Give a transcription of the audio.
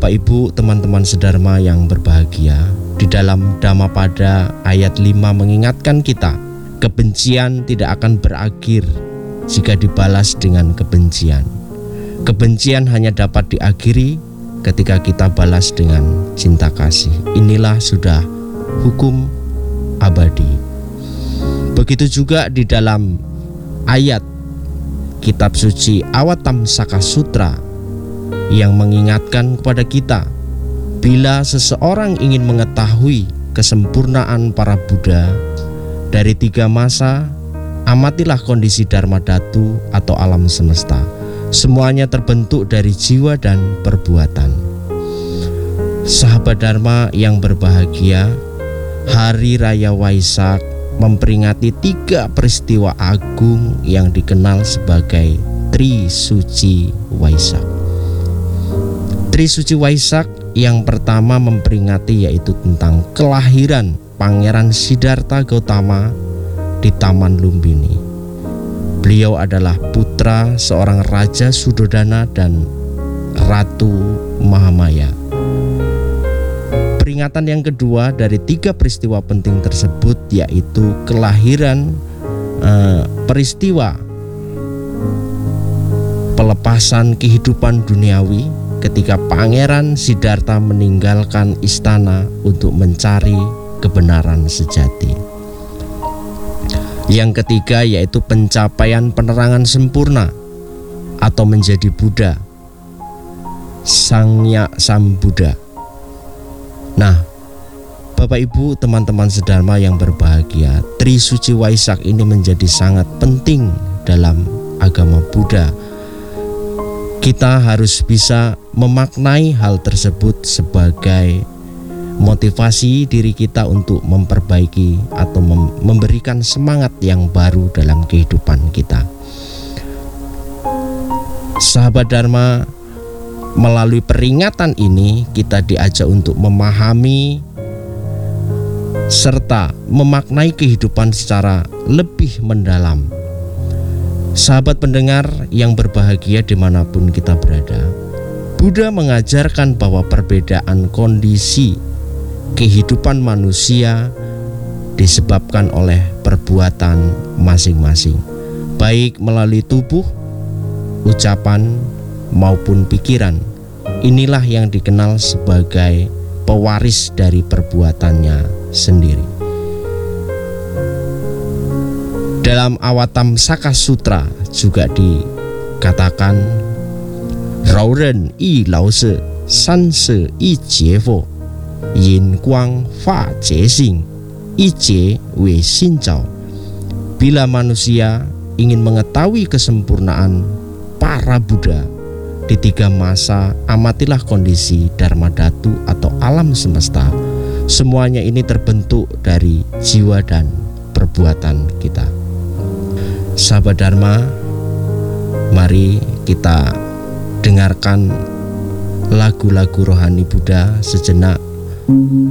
Bapak Ibu, teman-teman sedharma yang berbahagia, di dalam Dhammapada ayat 5 mengingatkan kita, kebencian tidak akan berakhir jika dibalas dengan kebencian. Kebencian hanya dapat diakhiri ketika kita balas dengan cinta kasih. Inilah sudah hukum abadi. Begitu juga di dalam ayat kitab suci Avatamsaka Sutra yang mengingatkan kepada kita, bila seseorang ingin mengetahui kesempurnaan para Buddha dari 3 masa, amatilah kondisi Dharma Dhatu atau alam semesta. Semuanya terbentuk dari jiwa dan perbuatan. Sahabat Dharma yang berbahagia, Hari Raya Waisak memperingati 3 peristiwa agung yang dikenal sebagai Trisuci Waisak. Trisuci Waisak yang pertama memperingati yaitu tentang kelahiran Pangeran Siddhartha Gautama di Taman Lumbini. Beliau adalah putra seorang Raja Suddhodana dan Ratu Mahamaya. Peringatan yang kedua dari 3 peristiwa penting tersebut yaitu kelahiran peristiwa pelepasan kehidupan duniawi ketika Pangeran Siddhartha meninggalkan istana untuk mencari kebenaran sejati. Yang ketiga yaitu pencapaian penerangan sempurna atau menjadi Buddha, Sangya Sambuddha. Nah, Bapak Ibu, teman-teman sedharma yang berbahagia, Trisuci Waisak ini menjadi sangat penting dalam agama Buddha. Kita harus bisa memaknai hal tersebut sebagai motivasi diri kita untuk memperbaiki atau memberikan semangat yang baru dalam kehidupan kita. Sahabat Dharma, melalui peringatan ini kita diajak untuk memahami serta memaknai kehidupan secara lebih mendalam. Sahabat pendengar yang berbahagia dimanapun kita berada, Buddha mengajarkan bahwa perbedaan kondisi kehidupan manusia disebabkan oleh perbuatan masing-masing, baik melalui tubuh, ucapan, maupun pikiran. Inilah yang dikenal sebagai pewaris dari perbuatannya sendiri. Dalam Avatamsaka Sutra juga dikatakan, Rao Ren Yi Lao Se San Se Yi Jie Fo Yin Guang Fa Jie Xing Yi Jie Wei Xin Zhao. Bila manusia ingin mengetahui kesempurnaan para Buddha di 3 masa, amatilah kondisi Dharma Dhatu atau alam semesta. Semuanya ini terbentuk dari jiwa dan perbuatan kita. Sahabat Dharma, mari kita dengarkan lagu-lagu rohani Buddha sejenak.